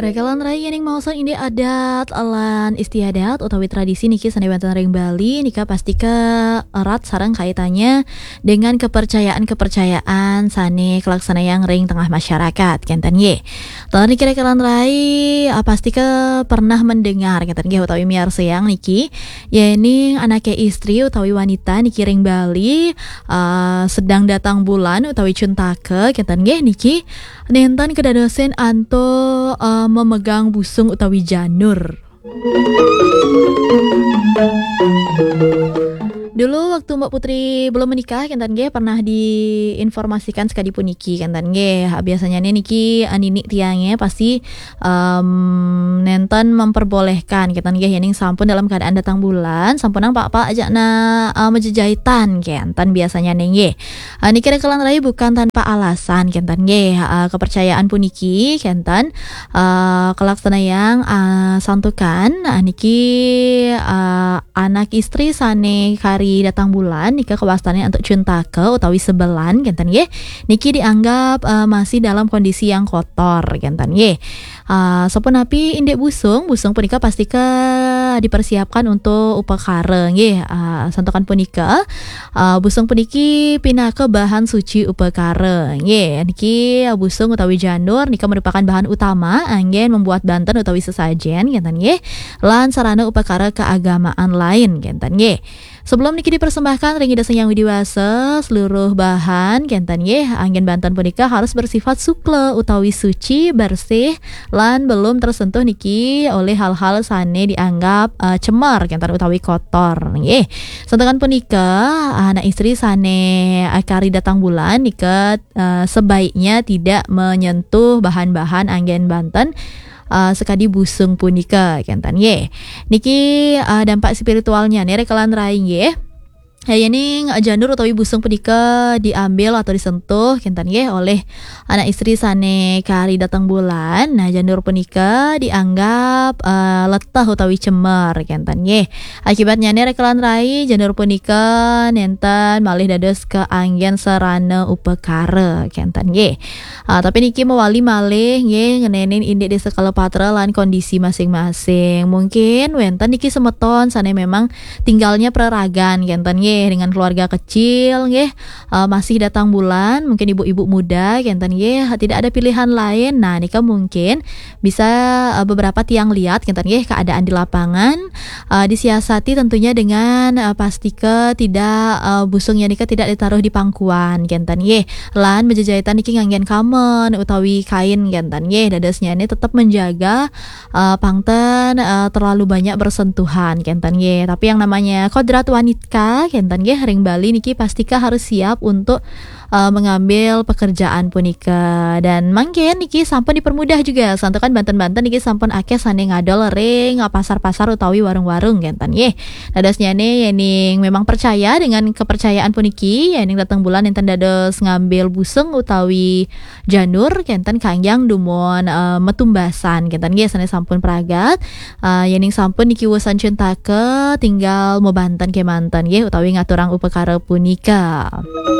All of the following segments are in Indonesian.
Rekalan raya yang mau ini adat alan istiadat utawi tradisi niki sanewanten ring Bali nika pasti ke erat sareng kaitannya dengan kepercayaan sane kelaksana yang ring tengah masyarakat kenten ye. Tahun niki rekalan raya pasti ke pernah mendengar kenten ye utawi miar sayang niki ini anaknya istri utawi wanita niki ring Bali sedang datang bulan utawi cuntake kenten ye niki nenten kedadosen anto memegang busung utawi janur. Dulu waktu Mbak Putri belum menikah kentan ge pernah diinformasikan sekali puniki kentan ge biasanya niki anini tiangnya pasti nenten memperbolehkan kentan ge yang sampun dalam keadaan datang bulan sampun nang pak aja na menjejahitan kentan biasanya nenge niki rekalan rai bukan tanpa alasan kentan ge kepercayaan puniki kentan kelaksana yang santukan niki anak istri sane kari datang bulan nika kewastannya untuk cuntake utawi sebelan genten ye niki dianggap masih dalam kondisi yang kotor genten ye sopun api indek busung punika pasti ke dipersiapkan untuk upakara ye santukan punika busung puniki pindah ke bahan suci upakara ye niki busung utawi janur nika merupakan bahan utama angin membuat banten utawi sesajen genten ye lan sarana upakara keagamaan lain genten ye. Sebelum niki dipersembahkan ring idaseng yang widiwasa seluruh bahan kentan ye angin banten punika harus bersifat sukle utawi suci bersih lan belum tersentuh niki oleh hal-hal sane dianggap cemar kentan utawi kotor ye. Santukan punika anak istri sane kari datang bulan nika sebaiknya tidak menyentuh bahan-bahan angin banten sekadi busung punika kentan ye niki dampak spiritualnya nih rekalan raing ye ini janur utawi busung punika diambil atau disentuh kentan ye oleh anak istri sane kari datang bulan. Nah janur punika dianggap letah utawi cemar kentan ye akibatnya nih rekalan rai janur punika nenten malih dados ke angin sarana upekara kentan ye tapi niki mewali malih ye ngenenin indek desa kalepatra lan kondisi masing-masing mungkin wenten niki semeton sane memang tinggalnya preragan kentan ye dengan keluarga kecil nggih masih datang bulan mungkin ibu-ibu muda kenten nggih tidak ada pilihan lain. Nah nika mungkin bisa beberapa tiang lihat kenten nggih keadaan di lapangan disiasati tentunya dengan pastike tidak busungnya nika tidak ditaruh di pangkuan kenten nggih lan menjejahitan niki nganggen kamen utawi kain kenten nggih dadasnya ini tetap menjaga pangten terlalu banyak bersentuhan kenten nggih tapi yang namanya kodrat wanita kenten nggih ring Bali niki pastika harus siap untuk mengambil pekerjaan punika dan mangken niki sampun dipermudah juga santukan Banten-Banten niki sampun akeh sane ngadol ring pasar-pasar utawi warung-warung kenten nggih dadosnya ne yening memang percaya dengan kepercayaan puniki yening datang bulan enten dados ngambil busung utawi janur kenten kangjang dumon metumbasan kenten nggih sane sampun pragat yening sampun niki wusan cuntake tinggal mau Banten ke manten nggih utawi ngaturang upekara punika.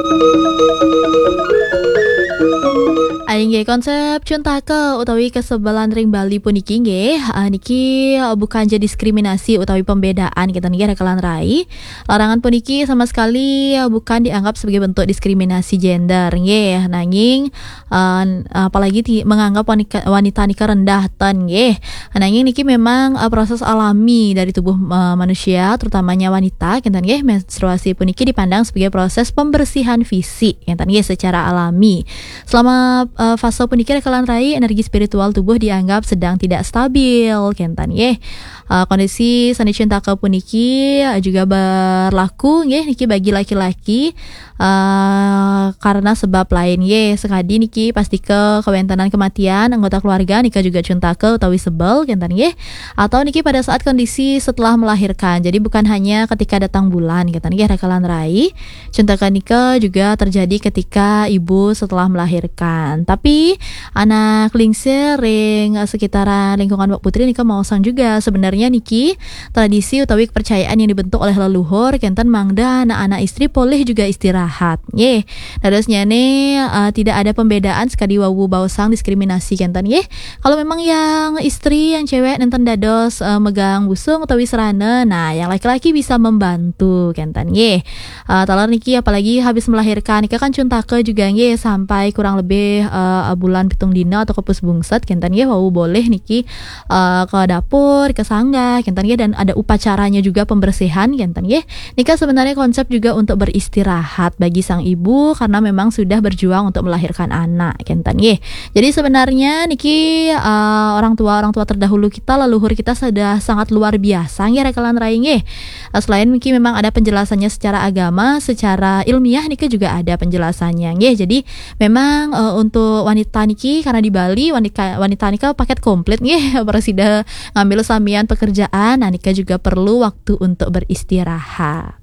Aing konsep cuntake utawi kesebelan ring Bali puniki nggih niki bukan jadi diskriminasi utawi pembedaan kita nggih rekalan rai. Larangan puniki sama sekali bukan dianggap sebagai bentuk diskriminasi gender nggih nanging apalagi menganggap wanita nika rendah tan nggih. Nanging niki memang proses alami dari tubuh manusia terutamanya wanita kita nggih menstruasi puniki dipandang sebagai proses pembersihan fisik kita nggih secara alami. Selama fase puniki rekalan rai energi spiritual tubuh dianggap sedang tidak stabil kentan ye kondisi sani cuntake puniki juga berlaku nggih niki bagi laki-laki karena sebab lain ye sekadi niki pastike kewentanan kematian anggota keluarga nika juga cuntake utawi sebel kentan nggih atau niki pada saat kondisi setelah melahirkan jadi bukan hanya ketika datang bulan kentan nggih rekalan rai cuntake nika juga terjadi ketika ibu setelah melahirkan tapi anak lingsir ring sekitaran lingkungan Mbak Putri nika mausan juga sebenarnya niki tradisi utawi kepercayaan yang dibentuk oleh leluhur kenten mangda anak-anak istri boleh juga istirahat beristirahat nggih. Terusnya nih tidak ada pembedaan sekadi wawu bausang diskriminasi kenten nggih. Kalau memang yang istri yang cewek nenten dados megang busung utawi serana, nah yang laki-laki bisa membantu kenten nggih. Talar niki apalagi habis melahirkan nika kan cuntake juga nggih sampai kurang lebih bulan pitung dina atau kepus bungset kenten nggih wau boleh niki ke dapur, ke sanggah kenten nggih, dan ada upacaranya juga pembersihan kenten nggih. Nika sebenarnya konsep juga untuk beristirahat bagi sang ibu karena memang sudah berjuang untuk melahirkan anak kenten nggih. Jadi sebenarnya niki orang tua terdahulu kita, leluhur kita sudah sangat luar biasa nggih rekalan rai nggih. Selain niki memang ada penjelasannya secara agama, secara ilmiah niki juga ada penjelasannya nggih. Jadi memang untuk wanita niki karena di Bali wanita nika paket komplit nggih, presida ngambil samian pekerjaan, nah nika juga perlu waktu untuk beristirahat.